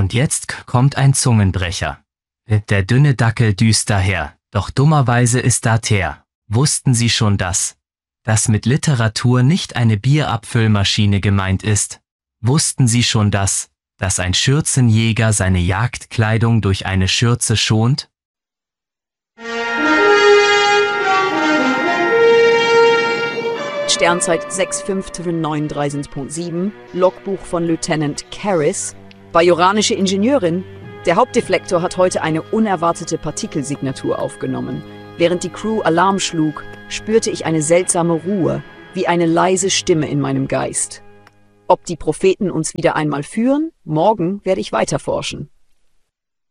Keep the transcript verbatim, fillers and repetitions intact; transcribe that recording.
Und jetzt k- kommt ein Zungenbrecher. Der dünne Dackel düst daher, doch dummerweise ist da Teer. Wussten Sie schon das? Dass mit Literatur nicht eine Bierabfüllmaschine gemeint ist? Wussten Sie schon das? Dass ein Schürzenjäger seine Jagdkleidung durch eine Schürze schont? Sternzeit sechs fünf neun drei Punkt sieben, Logbuch von Lieutenant Karras. Bajoranische Ingenieurin. Der Hauptdeflektor hat heute eine unerwartete Partikelsignatur aufgenommen. Während die Crew Alarm schlug, spürte ich eine seltsame Ruhe, wie eine leise Stimme in meinem Geist. Ob die Propheten uns wieder einmal führen? Morgen werde ich weiterforschen.